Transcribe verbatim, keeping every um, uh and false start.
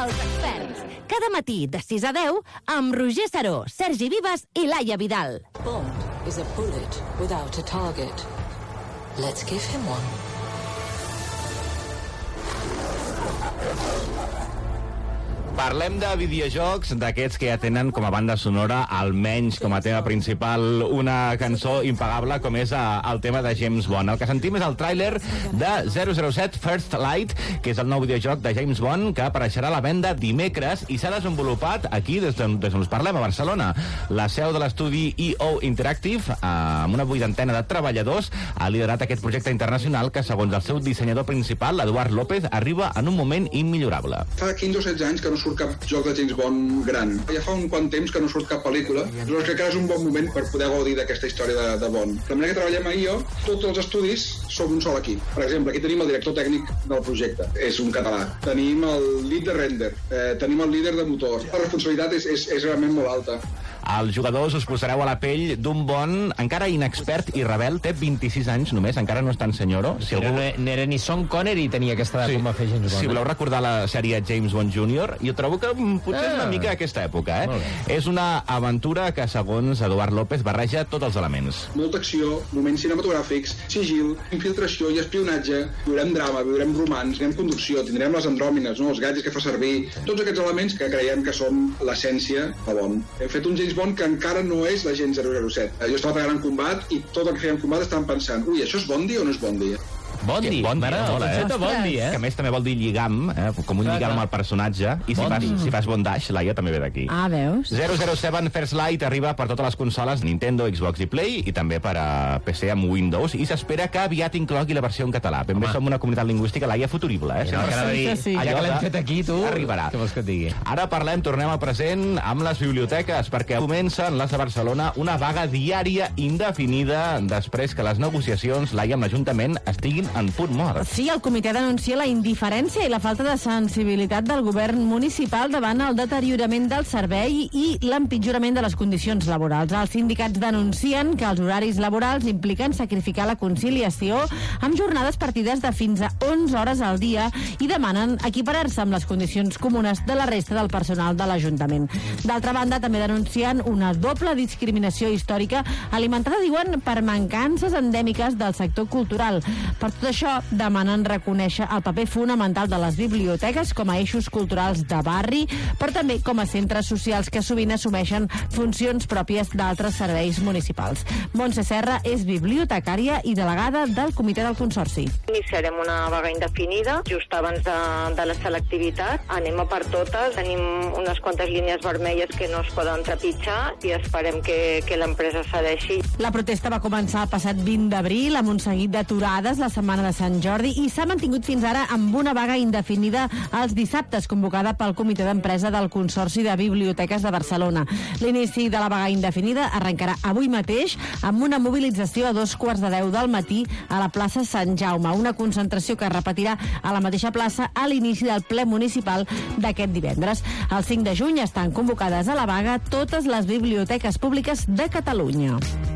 Els experts. Cada matí de sis a deu amb Roger Saró, Sergi Vives i Laia Vidal. Bond is a bullet without a target. Let's give him one. Parlem de videojocs, d'aquests que ja tenen com a banda sonora, almenys com a tema principal, una cançó impagable com és el tema de James Bond. El que sentim és el tràiler de zero zero set First Light, que és el nou videojoc de James Bond, que apareixerà a la venda dimecres i s'ha desenvolupat aquí, des d'on us parlem, a Barcelona. La seu de l'estudi E O Interactive, amb una vuitantena de treballadors, ha liderat aquest projecte internacional que, segons el seu dissenyador principal, Eduard López, arriba en un moment immillorable. Fa quinze o setze anys que no surt cap joc de James Bond gran. Ja fa un quant temps que no surt cap pel·lícula, però crec que ara és un bon moment per poder gaudir d'aquesta història de, de Bond. De manera que treballem a I O, tots els estudis som un sol equip. Per exemple, aquí tenim el director tècnic del projecte, és un català. Tenim el lead de render, eh, tenim el líder de motor. La responsabilitat és, és, és realment molt alta. Els jugadors us posareu a la pell d'un Bond encara inexpert i rebel, té vint-i-sis anys només, encara no és tan senyoro. Si algú... No era ni Sean Connery, tenia aquesta edat sí. com va fer James Bond. Si voleu recordar la sèrie James Bond júnior, jo trobo que potser ah. és una mica aquesta època, eh? És una aventura que, segons Eduard López, barreja tots els elements. Molta acció, moments cinematogràfics, sigil, infiltració i espionatge, viurem drama, viurem romans, tindrem conducció, tindrem les andròmines, no? Els gadgets que fa servir, tots aquests elements que creiem que són l'essència de Bond. Hem fet un James Bond que encara no és l'agent zero zero set. Jo estava treballant en combat i tot el que feia en combat estàvem pensant, ui, això és Bondi o no és Bondi? Bondi, Bondi, mare, mola, eh? Bondi, eh? Que a més també vol dir lligam, eh? Com un lligam al personatge. I si fas, si fas bondage, Laia també ve d'aquí. Ah, veus? zero zero set First Light arriba per totes les consoles Nintendo, Xbox i Play, i també per a P C amb Windows, i s'espera que aviat inclogui la versió en català. Ben bé som una comunitat lingüística, Laia, futurible, eh? Sí, sí, sí, sí. Allò que l'hem fet aquí, tu, arribarà. Què vols que et digui? Ara parlem, tornem al present, amb les biblioteques, perquè comencen les de Barcelona una vaga diària indefinida després que les negociacions, Laia, amb l'Ajuntament estiguin en punt mort. Sí, el comitè denuncia la indiferència i la falta de sensibilitat del govern municipal davant el deteriorament del servei i l'empitjorament de les condicions laborals. Els sindicats denuncien que els horaris laborals impliquen sacrificar la conciliació amb jornades partides de fins a onze hores al dia i demanen equiparar-se amb les condicions comunes de la resta del personal de l'Ajuntament. D'altra banda, també denuncien una doble discriminació històrica alimentada, diuen, per mancances endèmiques del sector cultural. Per tot això, demanen reconèixer el paper fonamental de les biblioteques com a eixos culturals de barri, però també com a centres socials que sovint assumeixen funcions pròpies d'altres serveis municipals. Montse Serra és bibliotecària i delegada del comitè del Consorci. Iniciarem una vaga indefinida just abans de, de la selectivitat. Anem a per totes, tenim unes quantes línies vermelles que no es poden trepitjar i esperem que, que l'empresa cedeixi. La protesta va començar el passat vint d'abril amb un seguit d'aturades la setmana de Sant Jordi i s'ha mantingut fins ara amb una vaga indefinida els dissabtes convocada pel comitè d'empresa del Consorci de Biblioteques de Barcelona. L'inici de la vaga indefinida arrencarà avui mateix amb una mobilització a dos quarts de deu del matí a la plaça Sant Jaume, una concentració que es repetirà a la mateixa plaça a l'inici del ple municipal d'aquest divendres. El cinc de juny estan convocades a la vaga totes les biblioteques públiques de Catalunya.